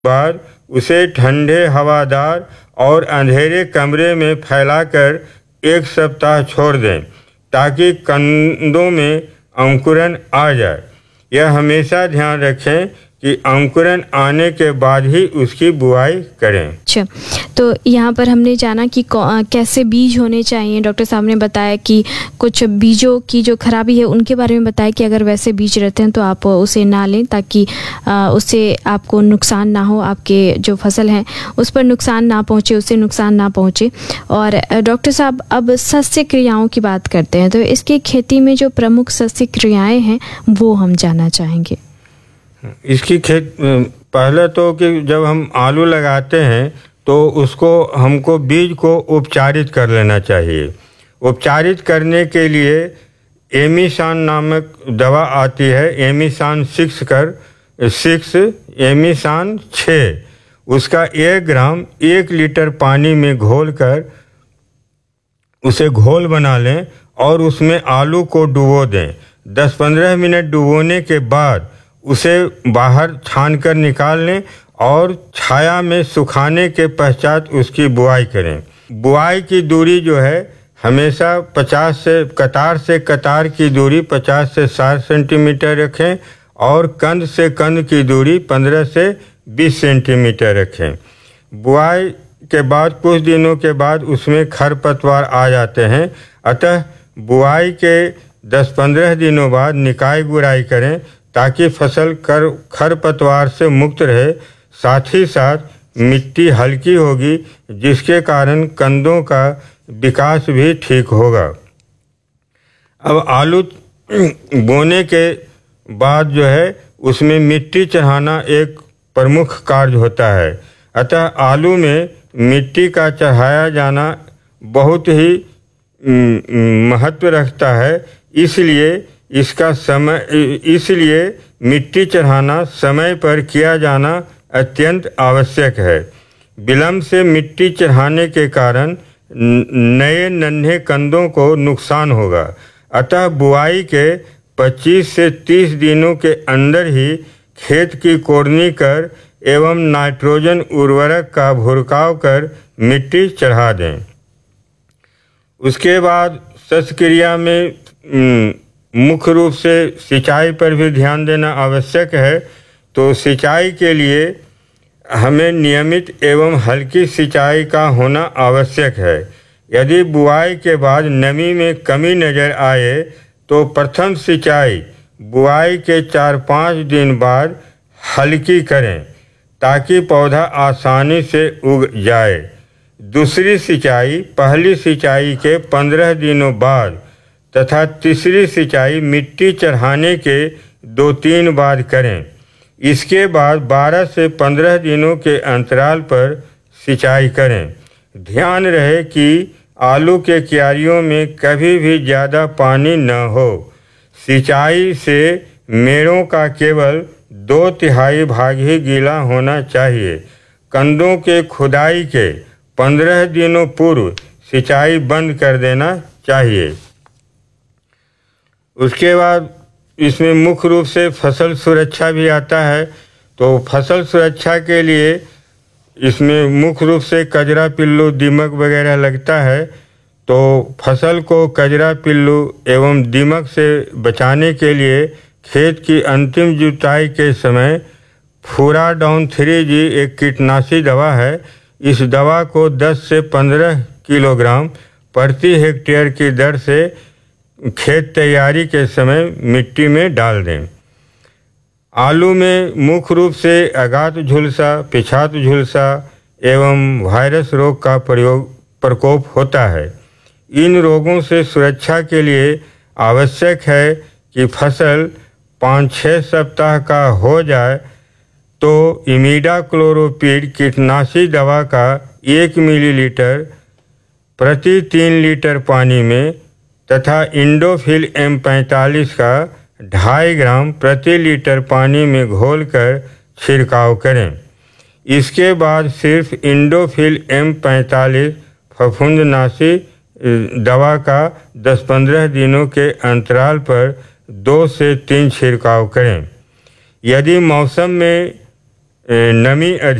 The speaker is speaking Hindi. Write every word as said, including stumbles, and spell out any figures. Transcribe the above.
बाद उसे ठंडे, हवादार और अंधेरे कमरे में फैलाकर एक सप्ताह छोड़ दें ताकि कंदों में अंकुरन आ जाए। यह हमेशा ध्यान रखें कि अंकुरन आने के बाद ही उसकी बुआई करें। अच्छा, तो यहाँ पर हमने जाना कि कैसे बीज होने चाहिए। डॉक्टर साहब ने बताया कि कुछ बीजों की जो खराबी है उनके बारे में बताया कि अगर वैसे बीज रहते हैं तो आप उसे ना लें ताकि उससे आपको नुकसान ना हो, आपके जो फसल हैं उस पर नुकसान ना पहुँचे, उससे नुकसान ना पहुँचे। और डॉक्टर साहब अब सस्य क्रियाओं की बात करते हैं, तो इसकी खेती में जो प्रमुख सस्य क्रियाएँ हैं वो हम जानना चाहेंगे। इसकी खेत पहले तो कि जब हम आलू लगाते हैं तो उसको हमको बीज को उपचारित कर लेना चाहिए। उपचारित करने के लिए एमिसान नामक दवा आती है, एमिसान सिक्स कर सिक्स एमिसान छः, उसका एक ग्राम एक लीटर पानी में घोल कर उसे घोल बना लें और उसमें आलू को डुबो दें। दस पंद्रह मिनट डुबोने के बाद उसे बाहर छान कर निकाल लें और छाया में सुखाने के पश्चात उसकी बुआई करें। बुआई की दूरी जो है हमेशा पचास से कतार से कतार की दूरी पचास से साठ सेंटीमीटर रखें और कंद से कंद की दूरी पंद्रह से बीस सेंटीमीटर रखें। बुआई के बाद कुछ दिनों के बाद उसमें खरपतवार आ जाते हैं, अतः बुआई के दस पंद्रह दिनों बाद निकाई गुड़ाई करें ताकि फसल कर खरपतवार से मुक्त रहे। साथ ही साथ मिट्टी हल्की होगी जिसके कारण कंदों का विकास भी ठीक होगा। अब आलू बोने के बाद जो है उसमें मिट्टी चढ़ाना एक प्रमुख कार्य होता है, अतः आलू में मिट्टी का चढ़ाया जाना बहुत ही महत्व रखता है। इसलिए इसका समय इसलिए मिट्टी चढ़ाना समय पर किया जाना अत्यंत आवश्यक है। विलंब से मिट्टी चढ़ाने के कारण नए नन्हे कंदों को नुकसान होगा, अतः बुआई के पच्चीस से तीस दिनों के अंदर ही खेत की कोड़नी कर एवं नाइट्रोजन उर्वरक का भुरकाव कर मिट्टी चढ़ा दें। उसके बाद शस्यक्रिया में मुख्य रूप से सिंचाई पर भी ध्यान देना आवश्यक है। तो सिंचाई के लिए हमें नियमित एवं हल्की सिंचाई का होना आवश्यक है। यदि बुआई के बाद नमी में कमी नज़र आए तो प्रथम सिंचाई बुआई के चार पाँच दिन बाद हल्की करें ताकि पौधा आसानी से उग जाए। दूसरी सिंचाई पहली सिंचाई के पंद्रह दिनों बाद तथा तीसरी सिंचाई मिट्टी चढ़ाने के दो तीन बार करें। इसके बाद बारह से पंद्रह दिनों के अंतराल पर सिंचाई करें। ध्यान रहे कि आलू के क्यारियों में कभी भी ज़्यादा पानी न हो। सिंचाई से मेड़ों का केवल दो तिहाई भाग ही गीला होना चाहिए। कंदों के खुदाई के पंद्रह दिनों पूर्व सिंचाई बंद कर देना चाहिए। उसके बाद इसमें मुख्य रूप से फसल सुरक्षा भी आता है। तो फसल सुरक्षा के लिए इसमें मुख्य रूप से कजरा, पिल्लू, दीमक वगैरह लगता है। तो फसल को कजरा, पिल्लू एवं दीमक से बचाने के लिए खेत की अंतिम जुताई के समय फुराडाउन थ्री जी एक कीटनाशी दवा है। इस दवा को दस से पंद्रह किलोग्राम प्रति हेक्टेयर की दर से खेत तैयारी के समय मिट्टी में डाल दें। आलू में मुख्य रूप से अगात झुलसा, पिछात झुलसा एवं वायरस रोग का प्रयोग प्रकोप होता है। इन रोगों से सुरक्षा के लिए आवश्यक है कि फसल पाँच छः सप्ताह का हो जाए तो इमिडाक्लोरोपिड कीटनाशी दवा का एक मिलीलीटर प्रति तीन लीटर पानी में तथा इंडोफिल एम पैंतालीस का ढाई ग्राम प्रति लीटर पानी में घोलकर छिड़काव करें। इसके बाद सिर्फ इंडोफिल एम पैंतालीस फफूंदनाशी दवा का दस पंद्रह दिनों के अंतराल पर दो से तीन छिड़काव करें। यदि मौसम में नमी